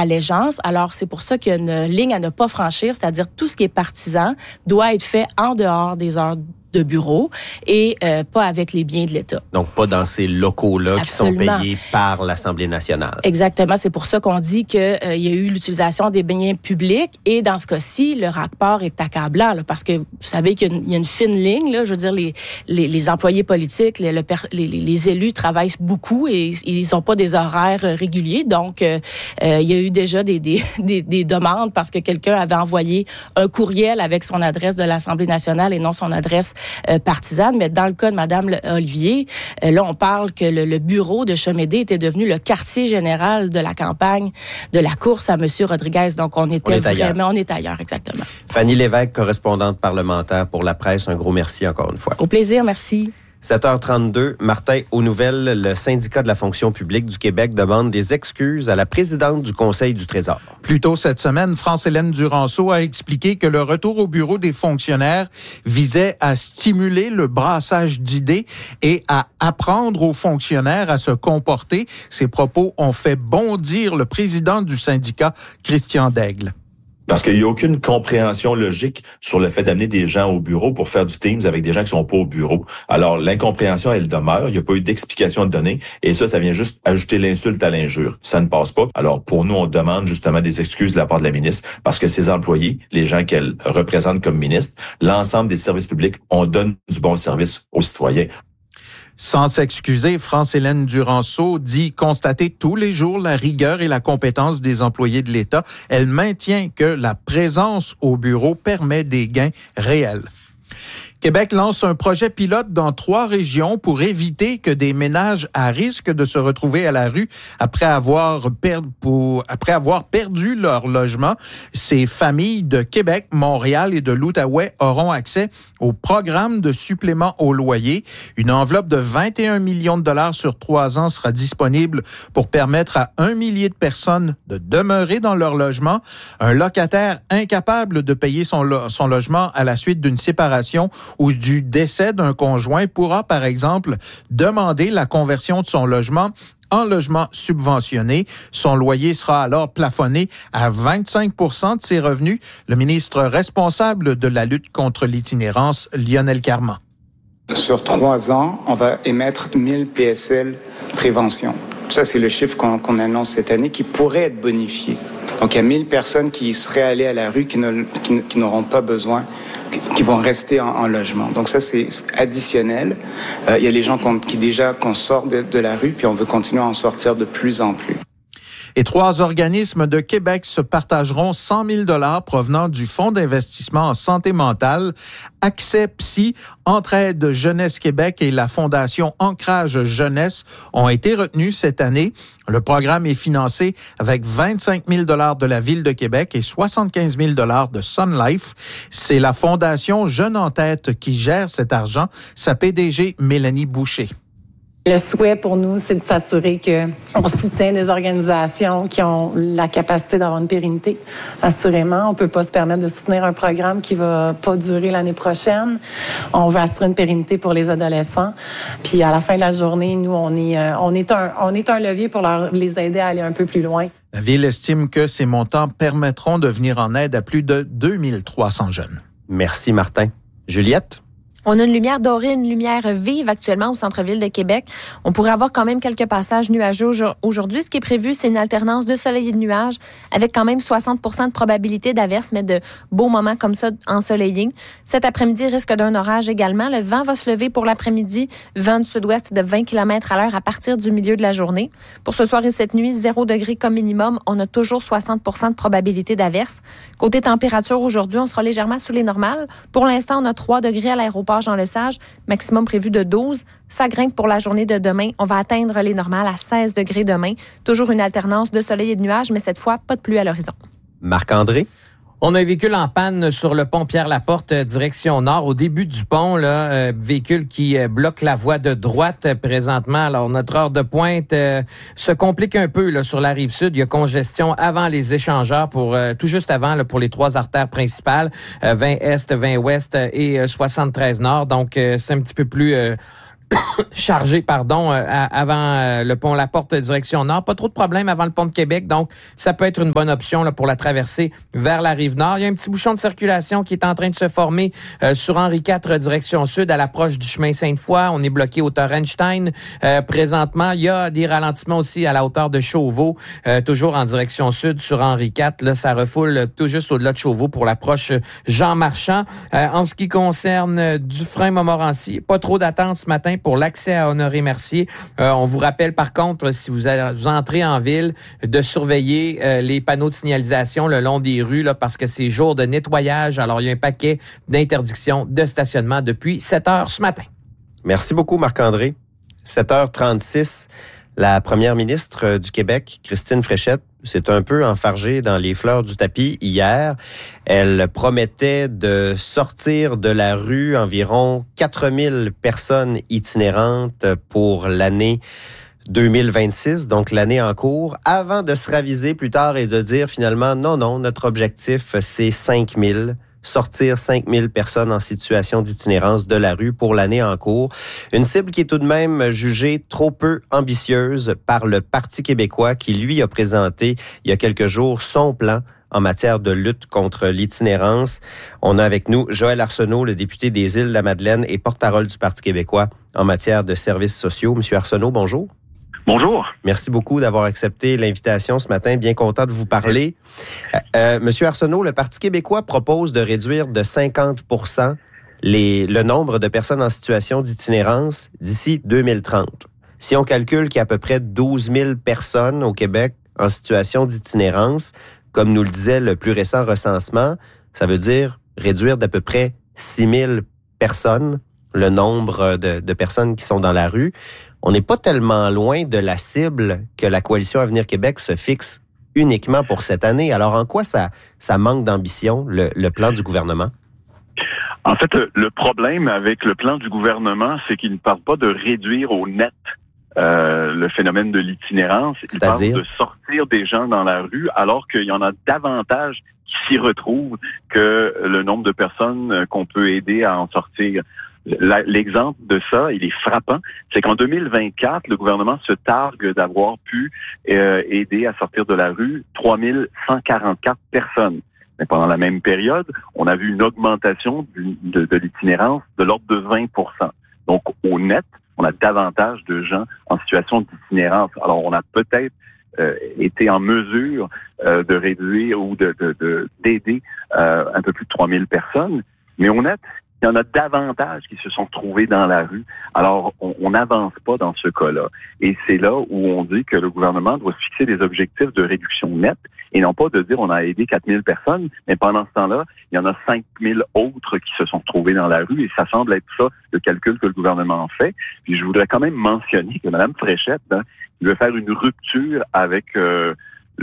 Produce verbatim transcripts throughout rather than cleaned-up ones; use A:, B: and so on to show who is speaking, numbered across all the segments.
A: allégeance. Alors, c'est pour ça qu'il y a une ligne à ne pas franchir, c'est-à-dire tout ce qui est partisan doit être fait en dehors des heures de bureau et euh, pas avec les biens de l'État.
B: Donc, pas dans ces locaux-là
A: Absolument.
B: qui sont payés par l'Assemblée nationale.
A: Exactement. C'est pour ça qu'on dit qu'il euh, y a eu l'utilisation des biens publics et dans ce cas-ci, le rapport est accablant là, parce que vous savez qu'il y a une, il y a une fine ligne. Là, je veux dire, les, les, les employés politiques, les, le, les, les élus travaillent beaucoup et ils n'ont pas des horaires réguliers. Donc, euh, euh, il y a eu déjà des, des, des, des demandes parce que quelqu'un avait envoyé un courriel avec son adresse de l'Assemblée nationale et non son adresse Euh, partisane, mais dans le cas de Mme Olivier, euh, là, on parle que le, le bureau de Chemédé était devenu le quartier général de la campagne de la course à M. Rodriguez. Donc, on était on est vraiment... On est ailleurs, exactement.
B: Fanny Lévesque, correspondante parlementaire pour La Presse, un gros merci encore une fois.
A: Au plaisir, merci.
B: sept heures trente-deux, Martin, aux nouvelles, le syndicat de la fonction publique du Québec demande des excuses à la présidente du Conseil du Trésor.
C: Plus tôt cette semaine, France-Hélène Duranceau a expliqué que le retour au bureau des fonctionnaires visait à stimuler le brassage d'idées et à apprendre aux fonctionnaires à se comporter. Ces propos ont fait bondir le président du syndicat, Christian Daigle.
D: Parce qu'il n'y a aucune compréhension logique sur le fait d'amener des gens au bureau pour faire du Teams avec des gens qui sont pas au bureau. Alors, l'incompréhension, elle demeure. Il n'y a pas eu d'explication à donner. Et ça, ça vient juste ajouter l'insulte à l'injure. Ça ne passe pas. Alors, pour nous, on demande justement des excuses de la part de la ministre parce que ses employés, les gens qu'elle représente comme ministre, l'ensemble des services publics, on donne du bon service aux citoyens.
C: Sans s'excuser, France-Hélène Duranceau dit constater tous les jours la rigueur et la compétence des employés de l'État. Elle maintient que la présence au bureau permet des gains réels. Québec lance un projet pilote dans trois régions pour éviter que des ménages à risque de se retrouver à la rue après avoir, per- pour, après avoir perdu leur logement. Ces familles de Québec, Montréal et de l'Outaouais auront accès au programme de supplément au loyer. Une enveloppe de vingt et un millions de dollars sur trois ans sera disponible pour permettre à un millier de personnes de demeurer dans leur logement. Un locataire incapable de payer son, lo- son logement à la suite d'une séparation ou du décès d'un conjoint pourra, par exemple, demander la conversion de son logement en logement subventionné. Son loyer sera alors plafonné à vingt-cinq pour cent de ses revenus. Le ministre responsable de la lutte contre l'itinérance, Lionel Carman.
E: Sur trois ans, on va émettre mille P S L prévention. Ça, c'est le chiffre qu'on, qu'on annonce cette année qui pourrait être bonifié. Donc, il y a mille personnes qui seraient allées à la rue qui, ne, qui, qui n'auront pas besoin, qui vont rester en, en logement. Donc ça, c'est additionnel. Euh, il y a les gens qu'on, qui déjà qu'on sort de, de la rue, puis on veut continuer à en sortir de plus en plus.
C: Et trois organismes de Québec se partageront cent mille dollars provenant du Fonds d'investissement en santé mentale. Accès Psy, Entraide Jeunesse Québec et la Fondation Ancrage Jeunesse ont été retenus cette année. Le programme est financé avec vingt-cinq mille dollars de la Ville de Québec et soixante-quinze mille dollars de Sun Life. C'est la Fondation Jeunes en Tête qui gère cet argent. Sa P D G, Mélanie Boucher.
F: Le souhait pour nous, c'est de s'assurer qu'on soutient des organisations qui ont la capacité d'avoir une pérennité. Assurément, on ne peut pas se permettre de soutenir un programme qui ne va pas durer l'année prochaine. On veut assurer une pérennité pour les adolescents. Puis à la fin de la journée, nous, on est, on est, un, on est un levier pour leur, les aider à aller un peu plus loin.
C: La Ville estime que ces montants permettront de venir en aide à plus de deux mille trois cents jeunes.
B: Merci, Martin. Juliette?
G: On a une lumière dorée, une lumière vive actuellement au centre-ville de Québec. On pourrait avoir quand même quelques passages nuageux aujourd'hui. Ce qui est prévu, c'est une alternance de soleil et de nuages avec quand même soixante pour cent de probabilité d'averse, mais de beaux moments comme ça ensoleillés. Cet après-midi, risque d'un orage également. Le vent va se lever pour l'après-midi. Vent du sud-ouest de vingt kilomètres à l'heure à partir du milieu de la journée. Pour ce soir et cette nuit, zéro degré comme minimum. On a toujours soixante pour cent de probabilité d'averse. Côté température, aujourd'hui, on sera légèrement sous les normales. Pour l'instant, on a trois degrés à l'aéroport Jean-Lesage, maximum prévu de douze. Ça grimpe pour la journée de demain. On va atteindre les normales à seize degrés demain. Toujours une alternance de soleil et de nuages, mais cette fois, pas de pluie à l'horizon.
B: Marc-André?
H: On a un véhicule en panne sur le pont Pierre-Laporte, direction nord. Au début du pont, là, euh, véhicule qui euh, bloque la voie de droite euh, présentement. Alors, notre heure de pointe euh, se complique un peu là, sur la rive sud. Il y a congestion avant les échangeurs, pour euh, tout juste avant là, pour les trois artères principales, euh, vingt Est, vingt Ouest et euh, soixante-treize Nord. Donc, euh, c'est un petit peu plus... Euh, chargé, pardon, euh, avant euh, le pont La Porte direction nord. Pas trop de problèmes avant le pont de Québec, donc ça peut être une bonne option là, pour la traversée vers la Rive-Nord. Il y a un petit bouchon de circulation qui est en train de se former euh, sur Henri quatre direction sud à l'approche du chemin Sainte-Foy. On est bloqué au Torrenstein. Euh, présentement, il y a des ralentissements aussi à la hauteur de Chauveau, euh, toujours en direction sud sur Henri quatre. Là, ça refoule tout juste au-delà de Chauveau pour l'approche Jean Marchand. Euh, en ce qui concerne euh, Dufresne-Montmorency, pas trop d'attente ce matin pour l'accès à Honoré-Mercier. Euh, on vous rappelle par contre, si vous, allez, vous entrez en ville, de surveiller euh, les panneaux de signalisation le long des rues là, parce que c'est jour de nettoyage. Alors, il y a un paquet d'interdictions de stationnement depuis sept heures ce matin.
B: Merci beaucoup, Marc-André. sept heures trente-six, la première ministre du Québec, Christine Fréchette, s'est un peu enfargée dans les fleurs du tapis hier. Elle promettait de sortir de la rue environ quatre mille personnes itinérantes pour l'année deux mille vingt-six, donc l'année en cours, avant de se raviser plus tard et de dire finalement, non, non, notre objectif, c'est cinq mille. Sortir cinq mille personnes en situation d'itinérance de la rue pour l'année en cours. Une cible qui est tout de même jugée trop peu ambitieuse par le Parti québécois qui, lui, a présenté il y a quelques jours son plan en matière de lutte contre l'itinérance. On a avec nous Joël Arsenault, le député des Îles-de-la-Madeleine et porte-parole du Parti québécois en matière de services sociaux. Monsieur Arsenault, bonjour.
I: Bonjour.
B: Merci beaucoup d'avoir accepté l'invitation ce matin. Bien content de vous parler. Euh, Monsieur Arsenault, le Parti québécois propose de réduire de cinquante pour cent les, le nombre de personnes en situation d'itinérance d'ici deux mille trente. Si on calcule qu'il y a à peu près douze mille personnes au Québec en situation d'itinérance, comme nous le disait le plus récent recensement, ça veut dire réduire d'à peu près six mille personnes le nombre de, de personnes qui sont dans la rue. On n'est pas tellement loin de la cible que la Coalition Avenir Québec se fixe uniquement pour cette année. Alors, en quoi ça, ça manque d'ambition, le, le plan du gouvernement?
I: En fait, le, le problème avec le plan du gouvernement, c'est qu'il ne parle pas de réduire au net euh, le phénomène de l'itinérance. Il parle de sortir des gens dans la rue, alors qu'il y en a davantage qui s'y retrouvent que le nombre de personnes qu'on peut aider à en sortir. L'exemple de ça, il est frappant, c'est qu'en deux mille vingt-quatre, le gouvernement se targue d'avoir pu euh, aider à sortir de la rue trois mille cent quarante-quatre personnes. Mais pendant la même période, on a vu une augmentation de, de, de l'itinérance de l'ordre de vingt pour cent. Donc, au net, on a davantage de gens en situation d'itinérance. Alors, on a peut-être euh, été en mesure euh, de réduire ou de, de, de d'aider euh, un peu plus de trois mille personnes, mais au net, il y en a davantage qui se sont trouvés dans la rue. Alors, on n'avance pas dans ce cas-là. Et c'est là où on dit que le gouvernement doit se fixer des objectifs de réduction nette et non pas de dire on a aidé quatre mille personnes, mais pendant ce temps-là, il y en a cinq mille autres qui se sont trouvés dans la rue et ça semble être ça, le calcul que le gouvernement fait. Puis je voudrais quand même mentionner que Mme Fréchette, hein, il veut faire une rupture avec euh,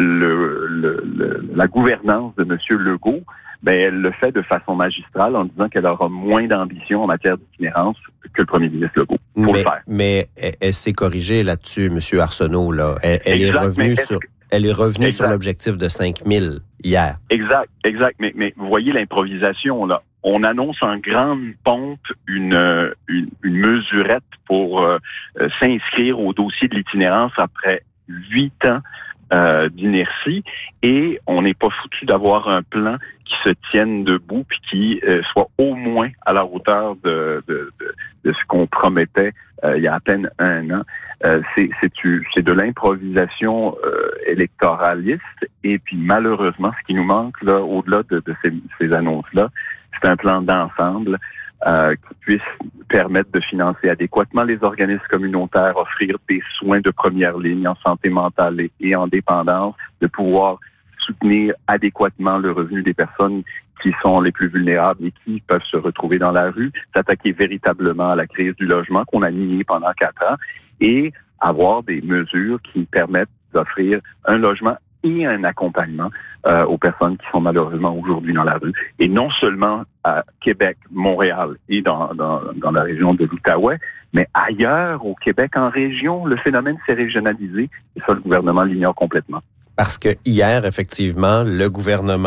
I: le, le, le, la gouvernance de M. Legault. Ben, elle le fait de façon magistrale en disant qu'elle aura moins d'ambition en matière d'itinérance que le premier ministre Legault pour
B: mais,
I: le faire.
B: Mais elle, elle s'est corrigée là-dessus, M. Arsenault. Là. Elle, elle exact, est revenue sur, elle est revenue exact. sur l'objectif de cinq mille hier.
I: Exact, exact. Mais, mais vous voyez l'improvisation, là. On annonce en grande pompe une, une, une mesurette pour euh, s'inscrire au dossier de l'itinérance après huit ans Euh, d'inertie et on n'est pas foutu d'avoir un plan qui se tienne debout puis qui euh, soit au moins à la hauteur de, de, de, de ce qu'on promettait euh, il y a à peine un an. Euh, c'est, c'est, c'est de l'improvisation euh, électoraliste et puis malheureusement, ce qui nous manque là, au-delà de, de ces, ces annonces-là, c'est un plan d'ensemble Euh, qui puisse permettre de financer adéquatement les organismes communautaires, offrir des soins de première ligne en santé mentale et, et en dépendance, de pouvoir soutenir adéquatement le revenu des personnes qui sont les plus vulnérables et qui peuvent se retrouver dans la rue, s'attaquer véritablement à la crise du logement qu'on a nié pendant quatre ans et avoir des mesures qui permettent d'offrir un logement et un accompagnement euh, aux personnes qui sont malheureusement aujourd'hui dans la rue. Et non seulement à Québec, Montréal et dans, dans, dans la région de l'Outaouais, mais ailleurs au Québec, en région, le phénomène s'est régionalisé et ça, le gouvernement l'ignore complètement.
B: Parce que hier, effectivement, le gouvernement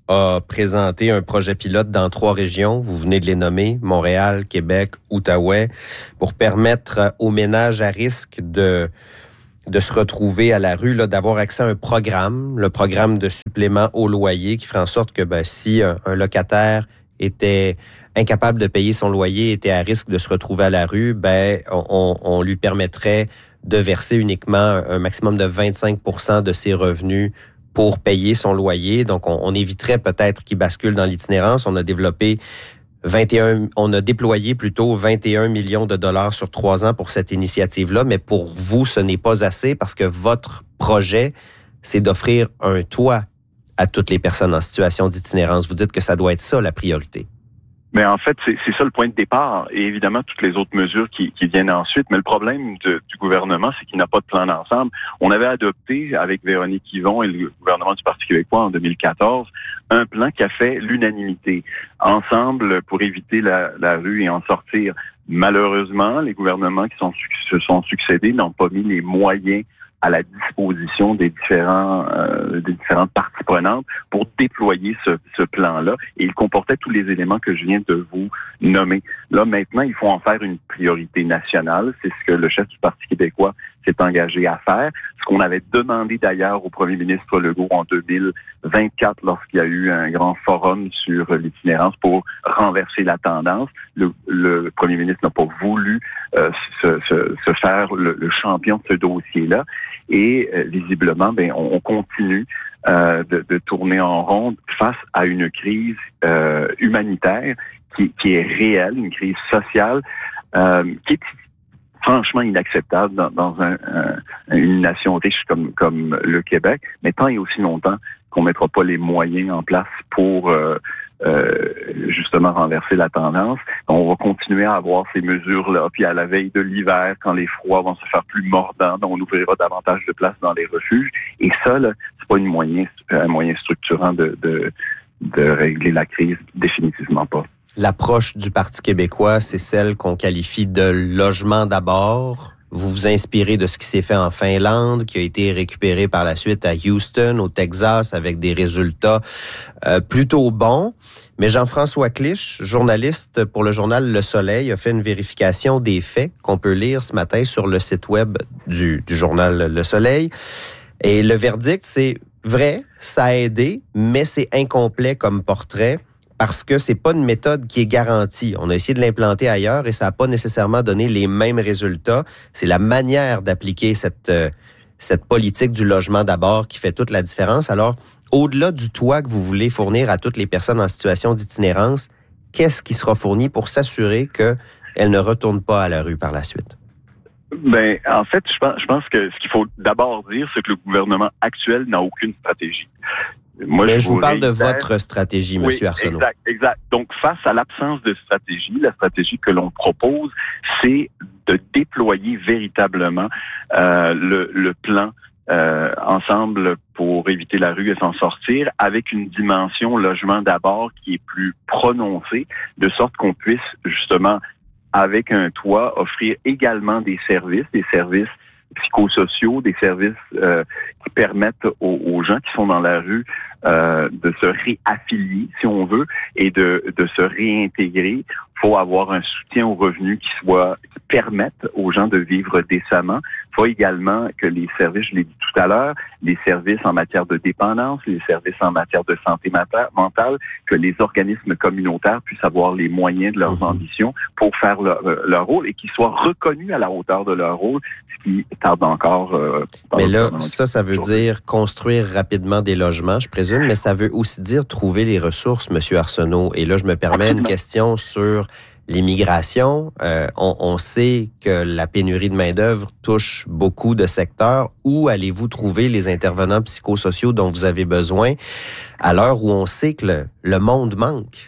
B: a présenté un projet pilote dans trois régions. Vous venez de les nommer, Montréal, Québec, Outaouais, pour permettre aux ménages à risque de, de se retrouver à la rue, là, d'avoir accès à un programme, le programme de supplément au loyer, qui ferait en sorte que ben, si un, un locataire était incapable de payer son loyer, était à risque de se retrouver à la rue, ben on, on lui permettrait de verser uniquement un maximum de vingt-cinq pour cent de ses revenus pour payer son loyer. Donc, on, on éviterait peut-être qu'il bascule dans l'itinérance. On a développé vingt et un, on a déployé plutôt vingt et un millions de dollars sur trois ans pour cette initiative-là. Mais pour vous, ce n'est pas assez parce que votre projet, c'est d'offrir un toit à toutes les personnes en situation d'itinérance. Vous dites que ça doit être ça, la priorité.
I: Mais en fait, c'est, c'est ça le point de départ. Et évidemment, toutes les autres mesures qui, qui viennent ensuite. Mais le problème de, du gouvernement, c'est qu'il n'a pas de plan d'ensemble. On avait adopté, avec Véronique Yvon et le gouvernement du Parti québécois en deux mille quatorze, un plan qui a fait l'unanimité. Ensemble, pour éviter la, la rue et en sortir. Malheureusement, les gouvernements qui sont, se sont succédés n'ont pas mis les moyens à la disposition des différents euh, des différentes parties prenantes pour déployer ce, ce plan-là. Et il comportait tous les éléments que je viens de vous nommer. Là, maintenant, il faut en faire une priorité nationale. C'est ce que le chef du Parti québécois s'est engagé à faire. Ce qu'on avait demandé d'ailleurs au premier ministre Legault en deux mille vingt-quatre lorsqu'il y a eu un grand forum sur l'itinérance pour renverser la tendance. Le, le premier ministre n'a pas voulu euh, se, se, se faire le, le champion de ce dossier-là. Et euh, visiblement, ben, on, on continue euh, de, de tourner en rond face à une crise euh, humanitaire qui, qui est réelle, une crise sociale euh, qui est franchement inacceptable dans, dans un, un, une nation riche comme, comme le Québec, mais tant et aussi longtemps qu'on ne mettra pas les moyens en place pour euh, euh, justement renverser la tendance. On va continuer à avoir ces mesures-là, puis à la veille de l'hiver, quand les froids vont se faire plus mordants, on ouvrira davantage de places dans les refuges. Et ça, là, c'est pas une moyen, un moyen structurant de, de, de régler la crise, définitivement pas.
B: L'approche du Parti québécois, c'est celle qu'on qualifie de logement d'abord. Vous vous inspirez de ce qui s'est fait en Finlande, qui a été récupéré par la suite à Houston, au Texas, avec des résultats euh, plutôt bons. Mais Jean-François Clich, journaliste pour le journal Le Soleil, a fait une vérification des faits qu'on peut lire ce matin sur le site web du, du journal Le Soleil. Et le verdict, c'est vrai, ça a aidé, mais c'est incomplet comme portrait. Parce que c'est pas une méthode qui est garantie. On a essayé de l'implanter ailleurs et ça n'a pas nécessairement donné les mêmes résultats. C'est la manière d'appliquer cette, euh, cette politique du logement d'abord qui fait toute la différence. Alors, au-delà du toit que vous voulez fournir à toutes les personnes en situation d'itinérance, qu'est-ce qui sera fourni pour s'assurer qu'elles ne retournent pas à la rue par la suite?
I: Ben, en fait, je pense, je pense que ce qu'il faut d'abord dire, c'est que le gouvernement actuel n'a aucune stratégie.
B: Moi, Mais je, je vous parle réitère... de votre stratégie, M. Oui, Arsenault.
I: Exact, exact. Donc, face à l'absence de stratégie, la stratégie que l'on propose, c'est de déployer véritablement euh, le, le plan euh, ensemble pour éviter la rue et s'en sortir, avec une dimension logement d'abord qui est plus prononcée, de sorte qu'on puisse justement, avec un toit, offrir également des services, des services psychosociaux, des services euh, qui permettent aux, aux gens qui sont dans la rue euh, de se réaffilier, si on veut, et de, de se réintégrer. Il faut avoir un soutien aux revenus qui soit qui permette aux gens de vivre décemment. Il faut également que les services, je l'ai dit tout à l'heure, les services en matière de dépendance, les services en matière de santé mentale, que les organismes communautaires puissent avoir les moyens de leurs mmh. ambitions pour faire leur, leur rôle et qu'ils soient reconnus à la hauteur de leur rôle, ce qui tarde encore. Euh,
B: mais là, ça, ça veut dire construire rapidement des logements, je présume, mais ça veut aussi dire trouver les ressources, M. Arsenault. Et là, je me permets Absolument. une question sur l'immigration. Euh, on, on sait que la pénurie de main-d'œuvre touche beaucoup de secteurs. Où allez-vous trouver les intervenants psychosociaux dont vous avez besoin à l'heure où on sait que le, le monde manque?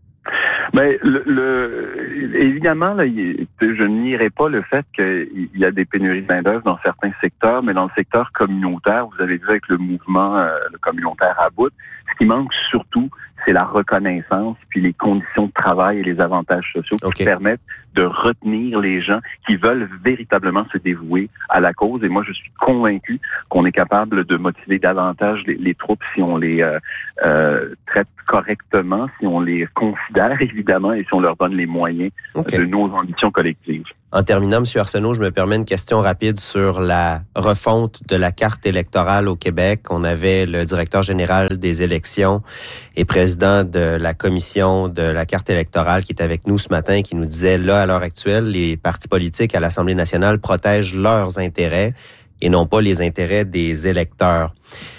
I: Ben, le, le, évidemment, là, il, je nierai pas le fait qu'il y a des pénuries de main-d'œuvre dans certains secteurs, mais dans le secteur communautaire, vous avez vu avec le mouvement euh, le communautaire à bout, ce qui manque surtout, c'est la reconnaissance, puis les conditions de travail et les avantages sociaux
B: okay.
I: qui permettent de retenir les gens qui veulent véritablement se dévouer à la cause. Et moi, je suis convaincu qu'on est capable de motiver davantage les, les troupes si on les euh, euh, traite correctement, si on les considère évidemment et si on leur donne les moyens okay. de nos ambitions collectives.
B: En terminant, M. Arsenault, je me permets une question rapide sur la refonte de la carte électorale au Québec. On avait le directeur général des élections et président de la commission de la carte électorale qui est avec nous ce matin, qui nous disait, là, à l'heure actuelle, les partis politiques à l'Assemblée nationale protègent leurs intérêts et non pas les intérêts des électeurs.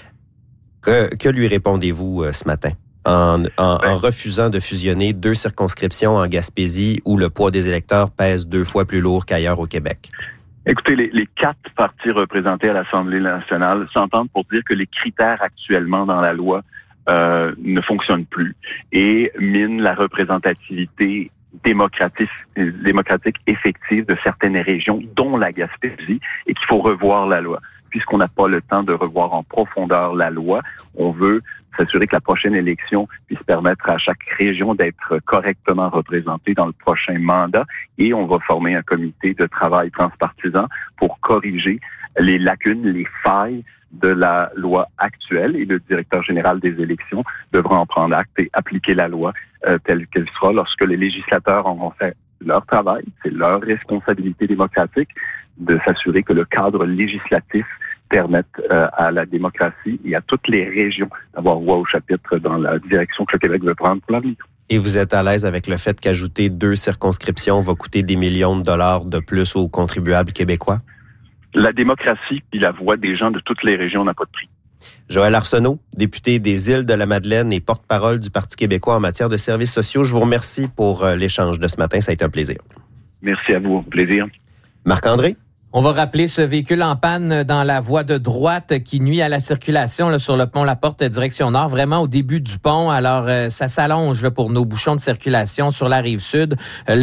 B: Que, que lui répondez-vous euh, ce matin? En, en, en refusant de fusionner deux circonscriptions en Gaspésie où le poids des électeurs pèse deux fois plus lourd qu'ailleurs au Québec?
I: Écoutez, les, les quatre partis représentés à l'Assemblée nationale s'entendent pour dire que les critères actuellement dans la loi euh, ne fonctionnent plus et minent la représentativité démocratique, démocratique effective de certaines régions, dont la Gaspésie, et qu'il faut revoir la loi. Puisqu'on n'a pas le temps de revoir en profondeur la loi, on veut s'assurer que la prochaine élection puisse permettre à chaque région d'être correctement représentée dans le prochain mandat et on va former un comité de travail transpartisan pour corriger les lacunes, les failles de la loi actuelle et le directeur général des élections devra en prendre acte et appliquer la loi euh, telle qu'elle sera lorsque les législateurs auront fait leur travail. C'est leur responsabilité démocratique de s'assurer que le cadre législatif permette euh, à la démocratie et à toutes les régions d'avoir voix au chapitre dans la direction que le Québec veut prendre pour l'avenir.
B: Et vous êtes à l'aise avec le fait qu'ajouter deux circonscriptions va coûter des millions de dollars de plus aux contribuables québécois?
I: La démocratie et la voix des gens de toutes les régions n'a pas de prix.
B: Joël Arsenault, député des Îles-de-la-Madeleine et porte-parole du Parti québécois en matière de services sociaux, je vous remercie pour l'échange de ce matin. Ça a été un plaisir.
I: Merci à vous. Plaisir.
B: Marc-André?
H: On va rappeler ce véhicule en panne dans la voie de droite qui nuit à la circulation là, sur le pont La Porte direction nord, vraiment au début du pont. Alors, euh, ça s'allonge là, pour nos bouchons de circulation sur la rive sud.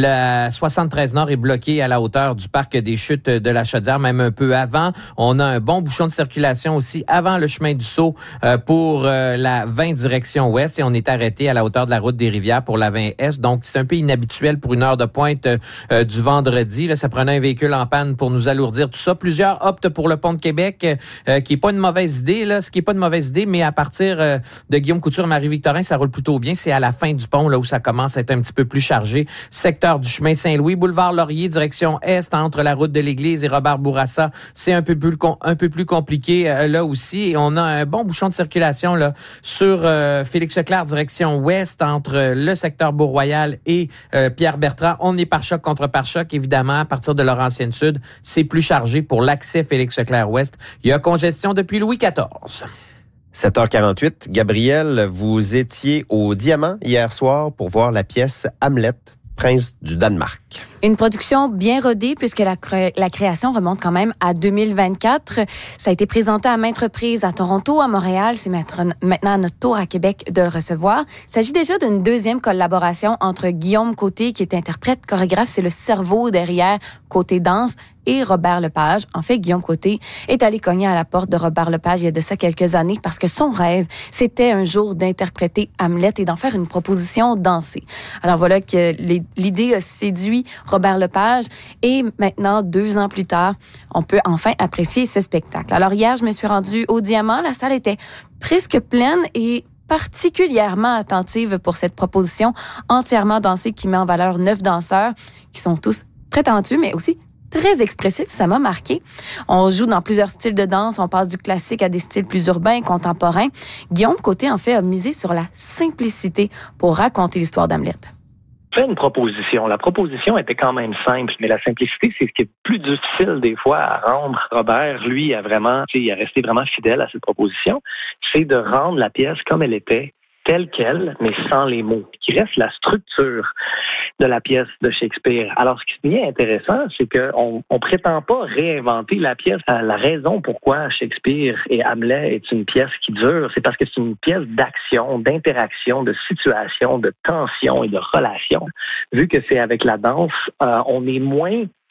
H: La soixante-treize nord est bloquée à la hauteur du parc des Chutes de la Chaudière, même un peu avant. On a un bon bouchon de circulation aussi avant le chemin du Sceau euh, pour euh, la vingt direction ouest et on est arrêté à la hauteur de la route des Rivières pour la vingt est. Donc, c'est un peu inhabituel pour une heure de pointe euh, du vendredi. Là, ça prenait un véhicule en panne pour nous alourdir tout ça. Plusieurs optent pour le pont de Québec, euh, qui est pas une mauvaise idée, là, ce qui est pas une mauvaise idée, mais à partir euh, de Guillaume Couture et Marie-Victorin, ça roule plutôt bien. C'est à la fin du pont là où ça commence à être un petit peu plus chargé. Secteur du chemin Saint-Louis, boulevard Laurier, direction est, entre la route de l'Église et Robert Bourassa, c'est un peu plus un peu plus compliqué euh, là aussi. Et on a un bon bouchon de circulation là sur euh, Félix-Leclerc, direction ouest, entre le secteur Beau-Royal et euh, Pierre-Bertrand. On est pare-choc contre pare-choc, évidemment, à partir de Laurentienne-Sud. C'est plus chargé pour l'accès Félix-Leclerc-Ouest. Il y a congestion depuis Louis quatorze.
B: sept heures quarante-huit. Gabriel, vous étiez au Diamant hier soir pour voir la pièce Hamlet, prince du Danemark.
J: Une production bien rodée puisque la, cré- la création remonte quand même à deux mille vingt-quatre. Ça a été présenté à maintes reprises à Toronto, à Montréal. C'est maintenant à notre tour à Québec de le recevoir. Il s'agit déjà d'une deuxième collaboration entre Guillaume Côté, qui est interprète, chorégraphe, c'est le cerveau derrière Côté Danse, et Robert Lepage. En fait, Guillaume Côté est allé cogner à la porte de Robert Lepage il y a de ça quelques années parce que son rêve, c'était un jour d'interpréter Hamlet et d'en faire une proposition dansée. Alors voilà que l'idée a séduit Robert Lepage et maintenant, deux ans plus tard, on peut enfin apprécier ce spectacle. Alors hier, je me suis rendue au Diamant. La salle était presque pleine et particulièrement attentive pour cette proposition entièrement dansée qui met en valeur neuf danseurs qui sont tous très talentueux, mais aussi très expressif, ça m'a marqué. On joue dans plusieurs styles de danse, on passe du classique à des styles plus urbains, contemporains. Guillaume Côté, en fait, a misé sur la simplicité pour raconter l'histoire d'Hamlet.
K: Fait une proposition. La proposition était quand même simple, mais la simplicité, c'est ce qui est plus difficile des fois à rendre. Robert, lui, a vraiment, tu sais, il a resté vraiment fidèle à cette proposition. C'est de rendre la pièce comme elle était, telle qu'elle, mais sans les mots, qui reste la structure de la pièce de Shakespeare. Alors, ce qui est intéressant, c'est qu'on on prétend pas réinventer la pièce. La raison pourquoi Shakespeare et Hamlet est une pièce qui dure, c'est parce que c'est une pièce d'action, d'interaction, de situation, de tension et de relation. Vu que c'est avec la danse, euh, on est moins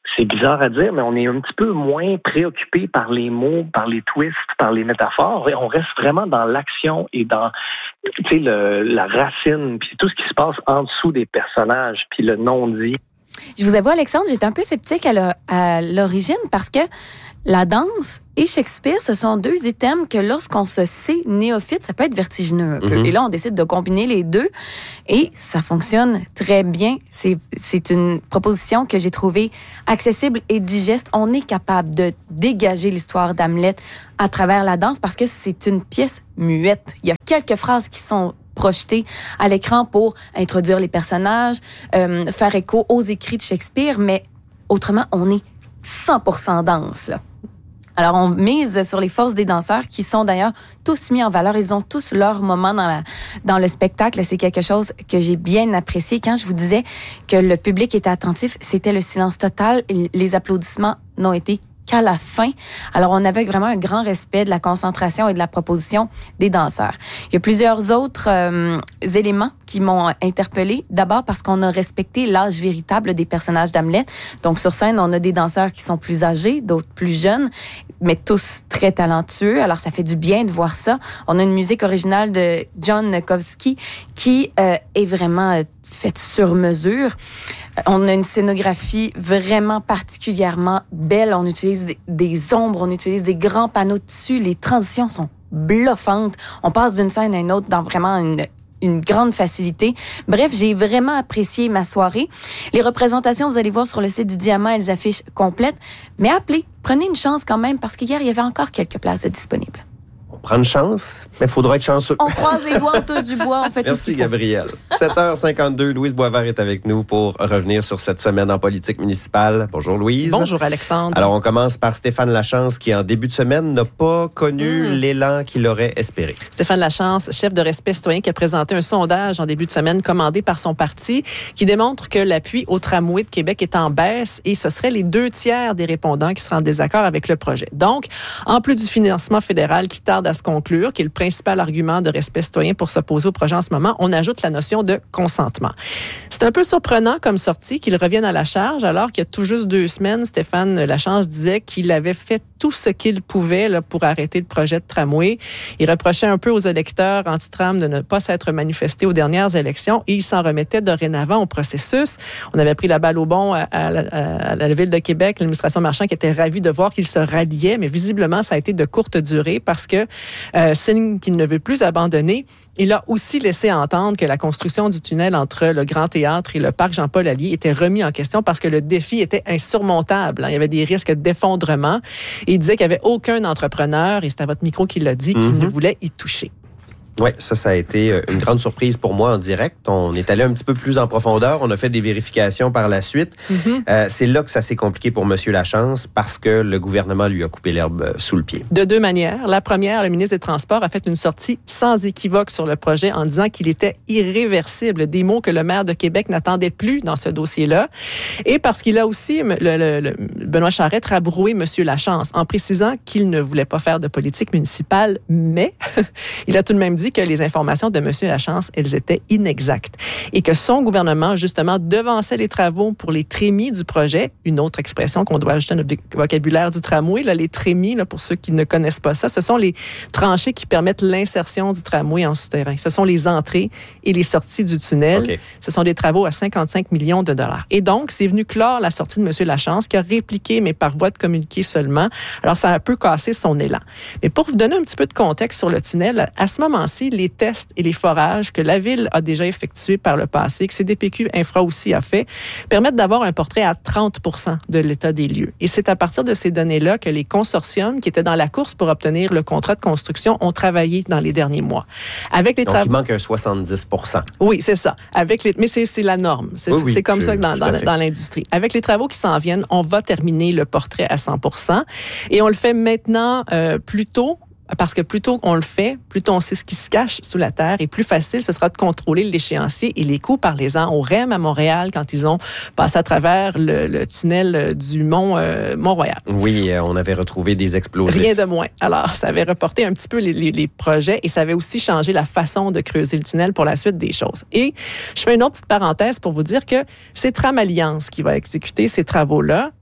K: c'est bizarre à dire, mais on est un petit peu moins préoccupé par les mots, par les twists, par les métaphores. Et on reste vraiment dans l'action et dans, tu sais, le, la racine, puis tout ce qui se passe en dessous des personnages, puis le non-dit.
J: Je vous avoue, Alexandre, j'étais un peu sceptique à, le, à l'origine parce que la danse et Shakespeare, ce sont deux items que lorsqu'on se sait néophyte, ça peut être vertigineux un peu. Mm-hmm. Et là, on décide de combiner les deux et ça fonctionne très bien. C'est, c'est une proposition que j'ai trouvée accessible et digeste. On est capable de dégager l'histoire d'Hamlet à travers la danse parce que c'est une pièce muette. Il y a quelques phrases qui sont projeté à l'écran pour introduire les personnages, euh, faire écho aux écrits de Shakespeare, mais autrement, on est cent pour cent danse, là. Alors, on mise sur les forces des danseurs qui sont d'ailleurs tous mis en valeur. Ils ont tous leur moment dans, la, dans le spectacle. C'est quelque chose que j'ai bien apprécié. Quand je vous disais que le public était attentif, c'était le silence total. Et les applaudissements n'ont été qu'à la fin. Alors, on avait vraiment un grand respect de la concentration et de la proposition des danseurs. Il y a plusieurs autres euh, éléments qui m'ont interpellée. D'abord parce qu'on a respecté l'âge véritable des personnages d'Hamlet. Donc, sur scène, on a des danseurs qui sont plus âgés, d'autres plus jeunes, mais tous très talentueux. Alors, ça fait du bien de voir ça. On a une musique originale de John Nowakowski qui euh, est vraiment euh, faite sur mesure. On a une scénographie vraiment particulièrement belle. On utilise des, des ombres, on utilise des grands panneaux de tissu. Les transitions sont bluffantes. On passe d'une scène à une autre dans vraiment une, une grande facilité. Bref, j'ai vraiment apprécié ma soirée. Les représentations, vous allez voir sur le site du Diamant, elles affichent complètes. Mais appelez, prenez une chance quand même parce qu'hier, il y avait encore quelques places de disponibles.
B: On prend une chance, mais il faudra être chanceux.
J: On croise les doigts, on touche du bois, on fait tout ce qu'il faut.
B: Merci, Gabrielle. sept heures cinquante-deux, Louise Boisvert est avec nous pour revenir sur cette semaine en politique municipale. Bonjour, Louise.
L: Bonjour, Alexandre.
B: Alors, on commence par Stéphane Lachance, qui, en début de semaine, n'a pas connu mmh. l'élan qu'il aurait espéré.
L: Stéphane Lachance, chef de Respect citoyen, qui a présenté un sondage en début de semaine commandé par son parti, qui démontre que l'appui au tramway de Québec est en baisse et ce serait les deux tiers des répondants qui seraient en désaccord avec le projet. Donc, en plus du financement fédéral qui tarde à se conclure, qui est le principal argument de Respect citoyen pour s'opposer au projet en ce moment, on ajoute la notion de consentement. C'est un peu surprenant comme sortie qu'il revienne à la charge, alors qu'il y a tout juste deux semaines, Stéphane Lachance disait qu'il avait fait tout ce qu'il pouvait là, pour arrêter le projet de tramway. Il reprochait un peu aux électeurs anti-tram de ne pas s'être manifestés aux dernières élections et il s'en remettait dorénavant au processus. On avait pris la balle au bon à, à, à, à la Ville de Québec, l'administration Marchand qui était ravie de voir qu'il se ralliait, mais visiblement, ça a été de courte durée parce que Euh, signe qu'il ne veut plus abandonner. Il a aussi laissé entendre que la construction du tunnel entre le Grand Théâtre et le parc Jean-Paul Allier était remis en question parce que le défi était insurmontable. Il y avait des risques d'effondrement. Et il disait qu'il n'y avait aucun entrepreneur, et c'est à votre micro qu'il l'a dit, qui mm-hmm. ne voulait y toucher.
B: Oui, ça, ça a été une grande surprise pour moi en direct. On est allé un petit peu plus en profondeur. On a fait des vérifications par la suite. Mm-hmm. Euh, c'est là que ça s'est compliqué pour M. Lachance parce que le gouvernement lui a coupé l'herbe sous le pied.
L: De deux manières. La première, le ministre des Transports a fait une sortie sans équivoque sur le projet en disant qu'il était irréversible, des mots que le maire de Québec n'attendait plus dans ce dossier-là. Et parce qu'il a aussi, le, le, le, Benoît Charette, rabroué M. Lachance en précisant qu'il ne voulait pas faire de politique municipale, mais il a tout de même dit que les informations de M. Lachance, elles étaient inexactes et que son gouvernement, justement, devançait les travaux pour les trémies du projet, une autre expression qu'on doit ajouter à notre vocabulaire du tramway, là, les trémies, là, pour ceux qui ne connaissent pas ça, ce sont les tranchées qui permettent l'insertion du tramway en souterrain. Ce sont les entrées et les sorties du tunnel. Okay. Ce sont des travaux à cinquante-cinq millions de dollars. Et donc, c'est venu clore la sortie de M. Lachance, qui a répliqué, mais par voie de communiqué seulement. Alors, ça a un peu cassé son élan. Mais pour vous donner un petit peu de contexte sur le tunnel, à ce moment-ci, les tests et les forages que la Ville a déjà effectués par le passé, que C D P Q Infra aussi a fait, permettent d'avoir un portrait à trente pour cent de l'état des lieux. Et c'est à partir de ces données-là que les consortiums qui étaient dans la course pour obtenir le contrat de construction ont travaillé dans les derniers mois. Avec les
B: Donc, travaux... il manque un soixante-dix pour cent.
L: Oui, c'est ça. Avec les... Mais c'est, c'est la norme. C'est, oui, oui, c'est comme je, ça que dans, dans, dans l'industrie. Avec les travaux qui s'en viennent, on va terminer le portrait à cent pour cent. Et on le fait maintenant euh, plus tôt, parce que plus tôt on le fait, plus tôt on sait ce qui se cache sous la terre et plus facile ce sera de contrôler l'échéancier et les coûts. Parlez-en au R E M à Montréal quand ils ont passé à travers le, le tunnel du Mont, euh, Mont-Royal.
B: Oui, on avait retrouvé des explosifs.
L: Rien de moins. Alors, ça avait reporté un petit peu les, les, les projets et ça avait aussi changé la façon de creuser le tunnel pour la suite des choses. Et je fais une autre petite parenthèse pour vous dire que c'est Tram Alliance qui va exécuter ces travaux-là.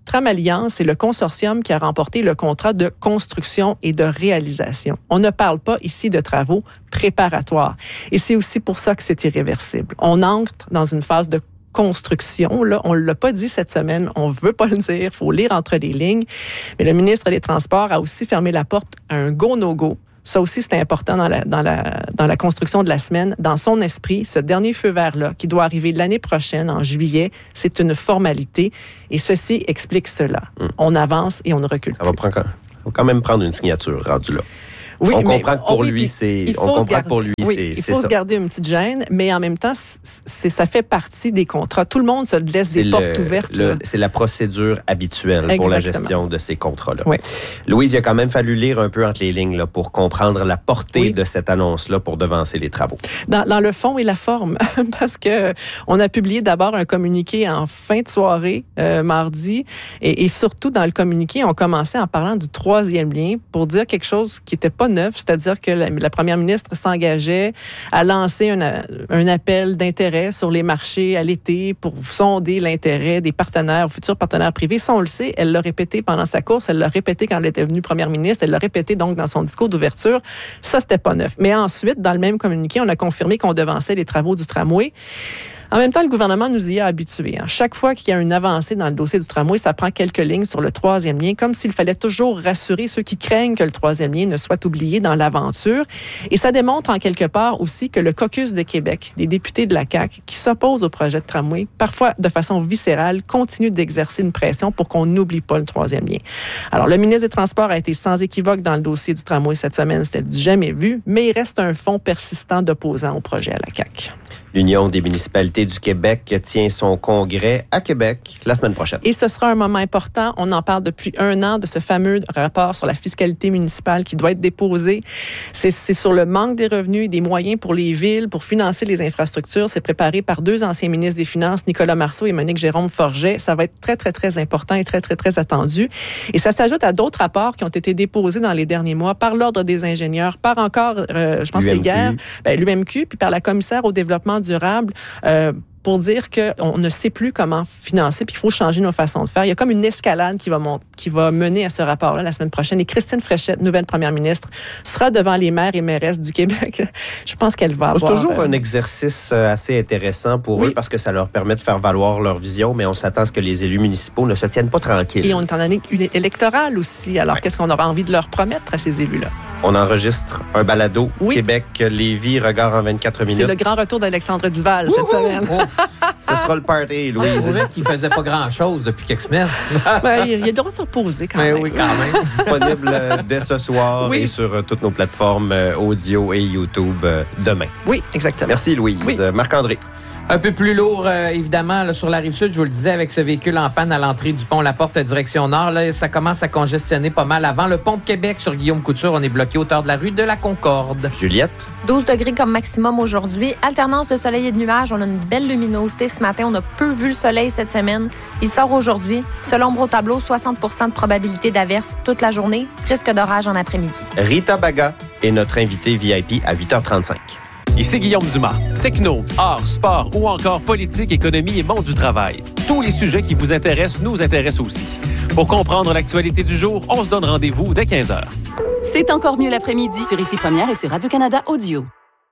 L: Tramalliance, c'est le consortium qui a remporté le contrat de construction et de réalisation. On ne parle pas ici de travaux préparatoires. Et c'est aussi pour ça que c'est irréversible. On entre dans une phase de construction. Là, on ne l'a pas dit cette semaine, on ne veut pas le dire, il faut lire entre les lignes. Mais le ministre des Transports a aussi fermé la porte à un go-no-go. Ça aussi, c'est important dans la, dans, la, dans la construction de la semaine. Dans son esprit, ce dernier feu vert-là, qui doit arriver l'année prochaine, en juillet, c'est une formalité. Et ceci explique cela. Hum. On avance et on ne recule
B: Ça va, prendre, ça va quand même prendre une signature rendue là.
L: Oui,
B: on
L: mais,
B: comprend que pour
L: oui,
B: lui, c'est.
L: On comprend
B: garder, que pour lui,
L: oui,
B: c'est.
L: Il
B: c'est
L: faut
B: ça.
L: se garder une petite gêne, mais en même temps, c'est, ça fait partie des contrats. Tout le monde se laisse c'est des le, portes ouvertes.
B: Le, c'est la procédure habituelle Exactement. Pour la gestion de ces contrats-là.
L: Oui.
B: Louise, il a quand même fallu lire un peu entre les lignes là, pour comprendre la portée oui. de cette annonce-là pour devancer les travaux.
L: Dans, dans le fond et la forme, parce que on a publié d'abord un communiqué en fin de soirée, euh, mardi, et, et surtout dans le communiqué, on commençait en parlant du troisième lien pour dire quelque chose qui n'était pas neuf, c'est-à-dire que la, la première ministre s'engageait à lancer un, un appel d'intérêt sur les marchés à l'été pour sonder l'intérêt des partenaires, futurs partenaires privés. Ça, on le sait, elle l'a répété pendant sa course, elle l'a répété quand elle était venue première ministre, elle l'a répété donc dans son discours d'ouverture. Ça, c'était pas neuf. Mais ensuite, dans le même communiqué, on a confirmé qu'on devançait les travaux du tramway. En même temps, le gouvernement nous y a habitués. Hein. Chaque fois qu'il y a une avancée dans le dossier du tramway, ça prend quelques lignes sur le troisième lien, comme s'il fallait toujours rassurer ceux qui craignent que le troisième lien ne soit oublié dans l'aventure. Et ça démontre en quelque part aussi que le caucus de Québec, les députés de la C A Q, qui s'opposent au projet de tramway, parfois de façon viscérale, continuent d'exercer une pression pour qu'on n'oublie pas le troisième lien. Alors, le ministre des Transports a été sans équivoque dans le dossier du tramway cette semaine. C'était du jamais vu, mais il reste un fond persistant d'opposants au projet à la C A Q.
B: L'Union des municipalités du Québec tient son congrès à Québec la semaine prochaine.
L: Et ce sera un moment important. On en parle depuis un an de ce fameux rapport sur la fiscalité municipale qui doit être déposé. C'est, c'est sur le manque des revenus et des moyens pour les villes, pour financer les infrastructures. C'est préparé par deux anciens ministres des Finances, Nicolas Marceau et Monique Jérôme Forget. Ça va être très, très, très important et très, très, très attendu. Et ça s'ajoute à d'autres rapports qui ont été déposés dans les derniers mois par l'Ordre des ingénieurs, par encore, euh, je pense que c'est hier, ben, l'U M Q, puis par la commissaire au développement durable, euh, pour dire qu'on ne sait plus comment financer, puis qu'il faut changer nos façons de faire. Il y a comme une escalade qui va, mont- qui va mener à ce rapport-là la semaine prochaine. Et Christine Fréchette, nouvelle première ministre, sera devant les maires et mairesses du Québec. Je pense qu'elle va avoir...
B: C'est toujours
L: euh...
B: un exercice assez intéressant pour oui. eux parce que ça leur permet de faire valoir leur vision, mais on s'attend à ce que les élus municipaux ne se tiennent pas tranquilles.
L: Et on est en année électorale aussi. Alors, ouais. qu'est-ce qu'on aura envie de leur promettre à ces élus-là?
B: On enregistre un balado oui. Québec-Lévis, regard en vingt-quatre minutes.
L: C'est le grand retour d'Alexandre Duval
B: Wouhou!
L: Cette semaine.
B: Oh. Ce sera le party, Louise.
H: On dirait qu'il faisait pas grand-chose depuis quelques semaines.
L: ben, il y a le droit de se reposer quand
H: ben,
L: même.
H: Oui, quand même.
B: Disponible dès ce soir oui. et sur toutes nos plateformes audio et YouTube demain.
L: Oui, exactement.
B: Merci, Louise.
L: Oui.
B: Marc-André.
H: Un peu plus lourd, euh, évidemment, là, sur la Rive-Sud, je vous le disais, avec ce véhicule en panne à l'entrée du pont La Porte, direction nord. Là, ça commence à congestionner pas mal. Avant le pont de Québec, sur Guillaume Couture, on est bloqué hauteur de la rue de la Concorde.
B: Juliette.
G: douze degrés comme maximum aujourd'hui. Alternance de soleil et de nuages. On a une belle luminosité ce matin. On a peu vu le soleil cette semaine. Il sort aujourd'hui. Selon l'ombre au tableau, soixante pour cent de probabilité d'averse toute la journée. Risque d'orage en après-midi.
B: Rita Baga est notre invitée V I P à huit heures trente-cinq.
M: Ici Guillaume Dumas. Techno, art, sport ou encore politique, économie et monde du travail. Tous les sujets qui vous intéressent nous intéressent aussi. Pour comprendre l'actualité du jour, on se donne rendez-vous dès quinze heures.
N: C'est encore mieux l'après-midi sur Ici Première et sur Radio-Canada Audio.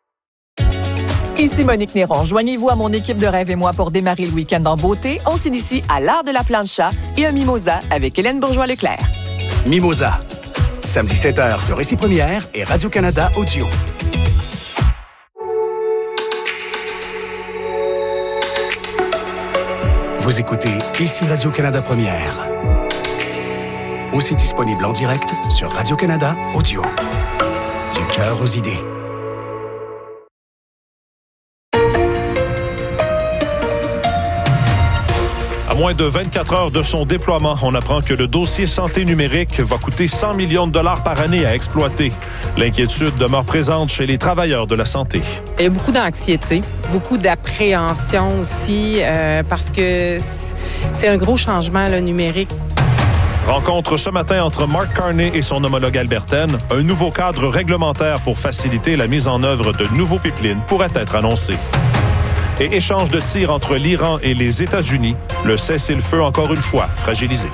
O: Ici Monique Néron. Joignez-vous à mon équipe de Rêve et moi pour démarrer le week-end en beauté. On s'initie à l'art de la plancha et un mimosa avec Hélène Bourgeois-Leclerc.
P: Mimosa. Samedi sept heures sur Ici Première et Radio-Canada Audio. Vous écoutez Ici Radio-Canada Première. Aussi disponible en direct sur Radio-Canada Audio. Du cœur aux idées.
Q: À moins de vingt-quatre heures de son déploiement, on apprend que le dossier santé numérique va coûter cent millions de dollars par année à exploiter. L'inquiétude demeure présente chez les travailleurs de la santé.
R: Il y a beaucoup d'anxiété, beaucoup d'appréhension aussi, euh, parce que c'est un gros changement là, numérique.
Q: Rencontre ce matin entre Mark Carney et son homologue albertaine. Un nouveau cadre réglementaire pour faciliter la mise en œuvre de nouveaux pipelines pourrait être annoncé. Et échange de tirs entre l'Iran et les États-Unis. Le cessez-le-feu, encore une fois, fragilisé.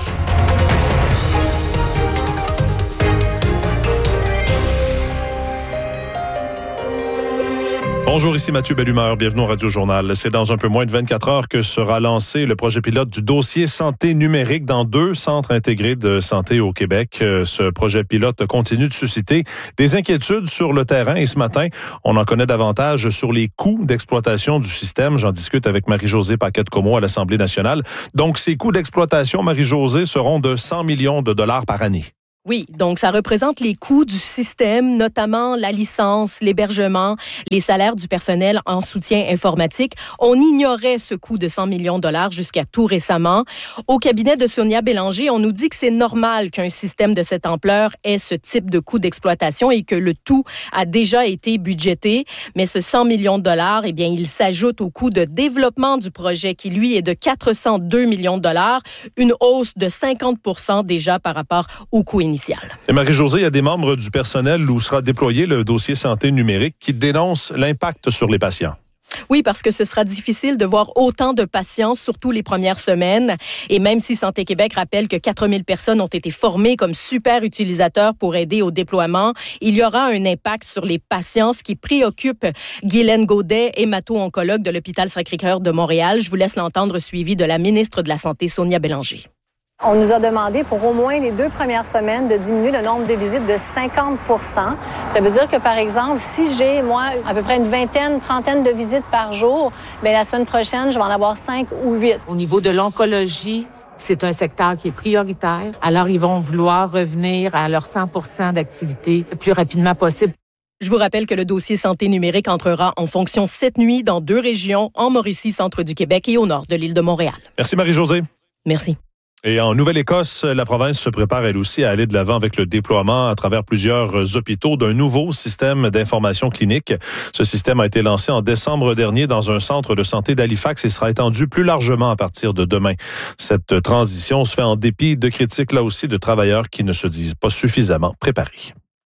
Q: Bonjour, ici Mathieu Bellumeur. Bienvenue au Radio Journal. C'est dans un peu moins de vingt-quatre heures que sera lancé le projet pilote du dossier santé numérique dans deux centres intégrés de santé au Québec. Ce projet pilote continue de susciter des inquiétudes sur le terrain et ce matin, on en connaît davantage sur les coûts d'exploitation du système. J'en discute avec Marie-Josée Paquette-Comeau à l'Assemblée nationale. Donc, ces coûts d'exploitation, Marie-Josée, seront de cent millions de dollars par année.
A: Oui, donc ça représente les coûts du système, notamment la licence, l'hébergement, les salaires du personnel en soutien informatique. On ignorait ce coût de cent millions de dollars jusqu'à tout récemment. Au cabinet de Sonia Bélanger, on nous dit que c'est normal qu'un système de cette ampleur ait ce type de coût d'exploitation et que le tout a déjà été budgété. Mais ce cent millions de dollars, eh bien, il s'ajoute au coût de développement du projet qui, lui, est de quatre cent deux millions de dollars, une hausse de cinquante pour cent déjà par rapport au coût initial.
Q: Et Marie-Josée, il y a des membres du personnel où sera déployé le dossier santé numérique qui dénoncent l'impact sur les patients.
A: Oui, parce que ce sera difficile de voir autant de patients, surtout les premières semaines. Et même si Santé Québec rappelle que quatre mille personnes ont été formées comme super utilisateurs pour aider au déploiement, il y aura un impact sur les patients, ce qui préoccupe Guylaine Gaudet, hémato-oncologue de l'hôpital Sacré-Cœur de Montréal. Je vous laisse l'entendre, suivi de la ministre de la Santé, Sonia Bélanger.
S: On nous a demandé pour au moins les deux premières semaines de diminuer le nombre de visites de cinquante pour cent. Ça veut dire que, par exemple, si j'ai, moi, à peu près une vingtaine, trentaine de visites par jour, bien, la semaine prochaine, je vais en avoir cinq ou huit.
T: Au niveau de l'oncologie, c'est un secteur qui est prioritaire. Alors, ils vont vouloir revenir à leur cent pour cent d'activité le plus rapidement possible.
A: Je vous rappelle que le dossier santé numérique entrera en fonction cette nuit dans deux régions, en Mauricie, centre du Québec et au nord de l'île de Montréal.
Q: Merci Marie-Josée.
A: Merci.
Q: Et en Nouvelle-Écosse, la province se prépare elle aussi à aller de l'avant avec le déploiement à travers plusieurs hôpitaux d'un nouveau système d'information clinique. Ce système a été lancé en décembre dernier dans un centre de santé d'Halifax et sera étendu plus largement à partir de demain. Cette transition se fait en dépit de critiques là aussi de travailleurs qui ne se disent pas suffisamment préparés.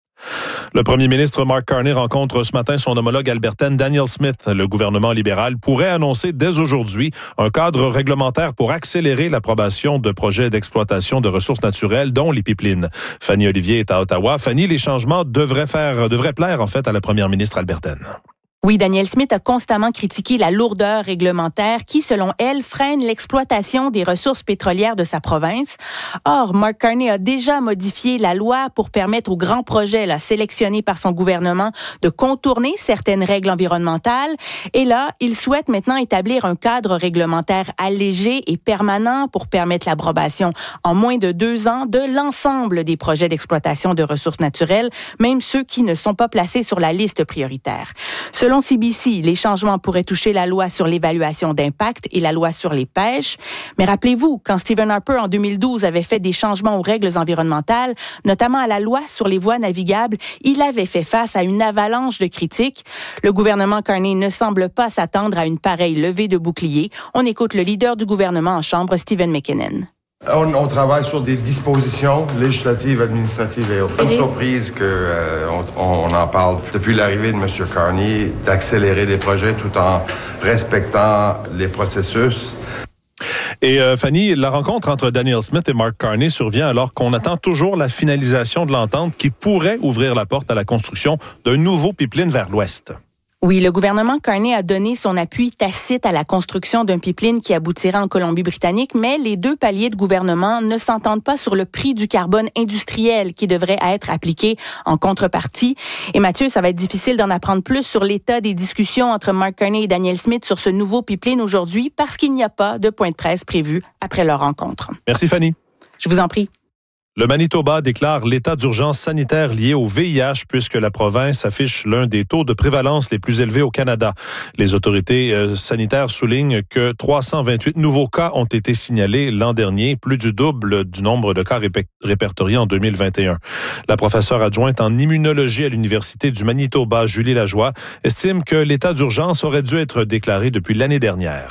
Q: Le premier ministre Mark Carney rencontre ce matin son homologue albertaine Danielle Smith. Le gouvernement libéral pourrait annoncer dès aujourd'hui un cadre réglementaire pour accélérer l'approbation de projets d'exploitation de ressources naturelles, dont les pipelines. Fanny Olivier est à Ottawa. Fanny, les changements devraient faire, devraient plaire en fait à la première ministre albertaine.
U: Oui, Danielle Smith a constamment critiqué la lourdeur réglementaire qui, selon elle, freine l'exploitation des ressources pétrolières de sa province. Or, Mark Carney a déjà modifié la loi pour permettre aux grands projets là, sélectionnés par son gouvernement de contourner certaines règles environnementales. Et là, il souhaite maintenant établir un cadre réglementaire allégé et permanent pour permettre l'approbation en moins de deux ans de l'ensemble des projets d'exploitation de ressources naturelles, même ceux qui ne sont pas placés sur la liste prioritaire. Selon C B C, les changements pourraient toucher la loi sur l'évaluation d'impact et la loi sur les pêches. Mais rappelez-vous, quand Stephen Harper, en deux mille douze, avait fait des changements aux règles environnementales, notamment à la loi sur les voies navigables, il avait fait face à une avalanche de critiques. Le gouvernement Carney ne semble pas s'attendre à une pareille levée de bouclier. On écoute le leader du gouvernement en chambre, Stephen McKinnon.
V: On, on travaille sur des dispositions législatives, administratives et autres. Une surprise qu'on euh, on en parle depuis l'arrivée de M. Carney, d'accélérer les projets tout en respectant les processus.
Q: Et euh, Fanny, la rencontre entre Danielle Smith et Mark Carney survient alors qu'on attend toujours la finalisation de l'entente qui pourrait ouvrir la porte à la construction d'un nouveau pipeline vers l'ouest.
U: Oui, le gouvernement Carney a donné son appui tacite à la construction d'un pipeline qui aboutira en Colombie-Britannique, mais les deux paliers de gouvernement ne s'entendent pas sur le prix du carbone industriel qui devrait être appliqué en contrepartie. Et Mathieu, ça va être difficile d'en apprendre plus sur l'état des discussions entre Mark Carney et Danielle Smith sur ce nouveau pipeline aujourd'hui parce qu'il n'y a pas de point de presse prévu après leur rencontre.
Q: Merci Fanny.
U: Je vous en prie.
Q: Le Manitoba déclare l'état d'urgence sanitaire lié au V I H puisque la province affiche l'un des taux de prévalence les plus élevés au Canada. Les autorités euh, sanitaires soulignent que trois cent vingt-huit nouveaux cas ont été signalés l'an dernier, plus du double du nombre de cas répé- répertoriés en deux mille vingt et un. La professeure adjointe en immunologie à l'Université du Manitoba, Julie Lajoie, estime que l'état d'urgence aurait dû être déclaré depuis l'année dernière.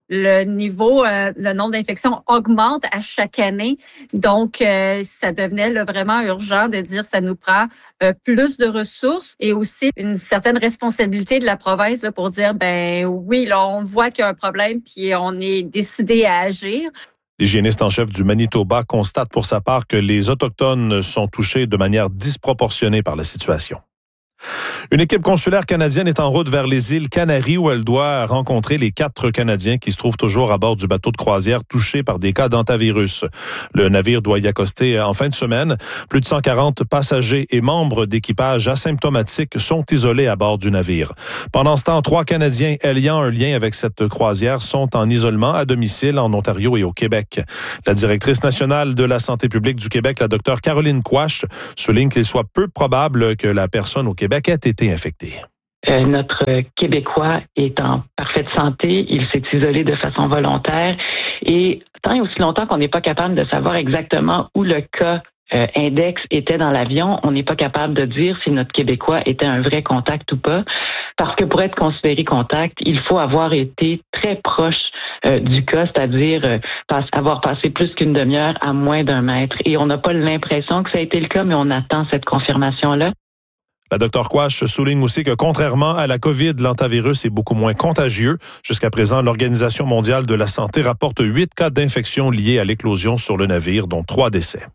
D: le niveau, euh, le nombre d'infections augmente à chaque année. Donc, euh, ça devenait là, vraiment urgent de dire que ça nous prend euh, plus de ressources et aussi une certaine responsabilité de la province là, pour dire, ben oui, là, on voit qu'il y a un problème puis on est décidé à agir.
Q: L'hygiéniste en chef du Manitoba constate pour sa part que les Autochtones sont touchés de manière disproportionnée par la situation. Une équipe consulaire canadienne est en route vers les îles Canaries où elle doit rencontrer les quatre Canadiens qui se trouvent toujours à bord du bateau de croisière touché par des cas d'hantavirus. Le navire doit y accoster en fin de semaine. Plus de cent quarante passagers et membres d'équipage asymptomatiques sont isolés à bord du navire. Pendant ce temps, trois Canadiens ayant un lien avec cette croisière sont en isolement à domicile en Ontario et au Québec. La directrice nationale de la santé publique du Québec, la docteure Caroline Quach, souligne qu'il soit peu probable que la personne au Québec ait été infecté.
E: Euh, notre Québécois est en parfaite santé, il s'est isolé de façon volontaire et tant et aussi longtemps qu'on n'est pas capable de savoir exactement où le cas euh, index était dans l'avion, on n'est pas capable de dire si notre Québécois était un vrai contact ou pas, parce que pour être considéré contact, il faut avoir été très proche euh, du cas, c'est-à-dire euh, passe, avoir passé plus qu'une demi-heure à moins d'un mètre et on n'a pas l'impression que ça a été le cas, mais on attend cette confirmation-là.
Q: La docteure Quach souligne aussi que contrairement à la COVID, l'hantavirus est beaucoup moins contagieux. Jusqu'à présent, l'Organisation mondiale de la santé rapporte huit cas d'infection liés à l'éclosion sur le navire, dont trois décès.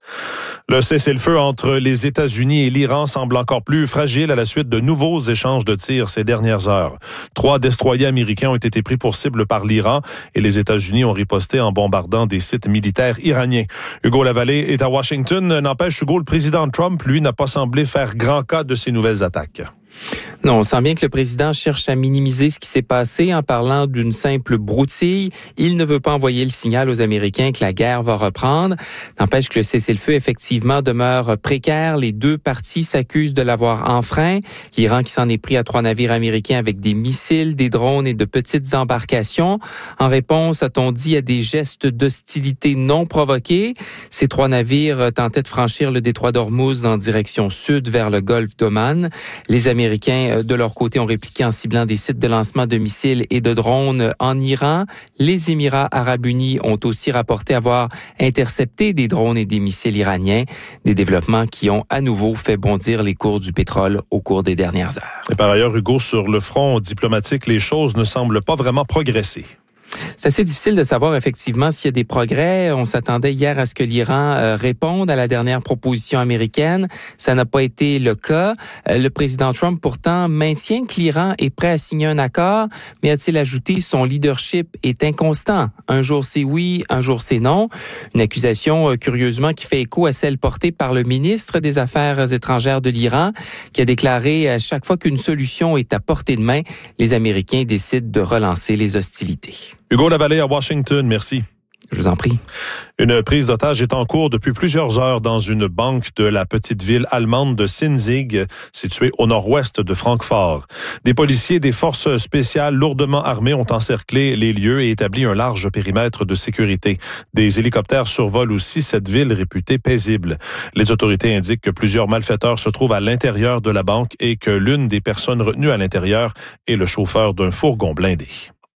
Q: Le cessez-le-feu entre les États-Unis et l'Iran semble encore plus fragile à la suite de nouveaux échanges de tirs ces dernières heures. Trois destroyers américains ont été pris pour cible par l'Iran et les États-Unis ont riposté en bombardant des sites militaires iraniens. Hugo Lavallée est à Washington. N'empêche, Hugo, le président Trump, lui, n'a pas semblé faire grand cas de ces nouvelles attaques.
W: Non, on sent bien que le président cherche à minimiser ce qui s'est passé en parlant d'une simple broutille. Il ne veut pas envoyer le signal aux Américains que la guerre va reprendre. N'empêche que le cessez-le-feu, effectivement, demeure précaire. Les deux parties s'accusent de l'avoir enfreint. L'Iran qui s'en est pris à trois navires américains avec des missiles, des drones et de petites embarcations. En réponse, a-t-on dit, à des gestes d'hostilité non provoqués. Ces trois navires tentaient de franchir le détroit d'Ormuz en direction sud vers le golfe d'Oman. Les Américains Américains, de leur côté, ont répliqué en ciblant des sites de lancement de missiles et de drones en Iran. Les Émirats arabes unis ont aussi rapporté avoir intercepté des drones et des missiles iraniens, des développements qui ont à nouveau fait bondir les cours du pétrole au cours des dernières heures.
Q: Et par ailleurs, Hugo, sur le front diplomatique, les choses ne semblent pas vraiment progresser.
W: C'est assez difficile de savoir effectivement s'il y a des progrès. On s'attendait hier à ce que l'Iran euh, réponde à la dernière proposition américaine. Ça n'a pas été le cas. Euh, le président Trump, pourtant, maintient que l'Iran est prêt à signer un accord, mais a-t-il ajouté son leadership est inconstant. Un jour c'est oui, un jour c'est non. Une accusation, euh, curieusement, qui fait écho à celle portée par le ministre des Affaires étrangères de l'Iran, qui a déclaré à chaque fois qu'une solution est à portée de main, les Américains décident de relancer les hostilités.
Q: Hugo Lavallée à Washington, merci.
W: Je vous en prie.
Q: Une prise d'otage est en cours depuis plusieurs heures dans une banque de la petite ville allemande de Sinzig, située au nord-ouest de Francfort. Des policiers des forces spéciales lourdement armés ont encerclé les lieux et établi un large périmètre de sécurité. Des hélicoptères survolent aussi cette ville réputée paisible. Les autorités indiquent que plusieurs malfaiteurs se trouvent à l'intérieur de la banque et que l'une des personnes retenues à l'intérieur est le chauffeur d'un fourgon blindé.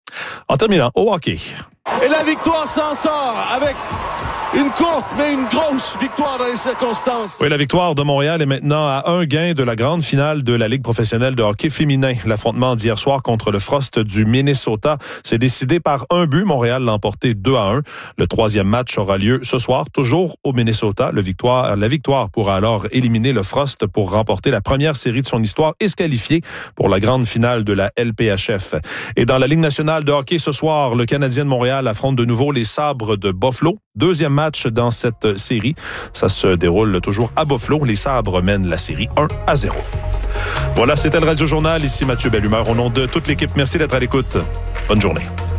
Q: En terminant, au hockey.
X: Et la victoire s'en sort avec une courte, mais une grosse victoire dans les circonstances.
Q: Oui, la victoire de Montréal est maintenant à un gain de la grande finale de la Ligue professionnelle de hockey féminin. L'affrontement d'hier soir contre le Frost du Minnesota s'est décidé par un but. Montréal l'a emporté deux à un. Le troisième match aura lieu ce soir, toujours au Minnesota. Le victoire, la victoire pourra alors éliminer le Frost pour remporter la première série de son histoire et se qualifier pour la grande finale de la L P H F. Et dans la Ligue nationale de hockey ce soir, le Canadien de Montréal affronte de nouveau les Sabres de Buffalo. Deuxième match dans cette série. Ça se déroule toujours à Buffalo. Les Sabres mènent la série un à zéro. Voilà, c'était le Radio Journal. Ici Mathieu Bellumeur. Au nom de toute l'équipe, merci d'être à l'écoute. Bonne journée.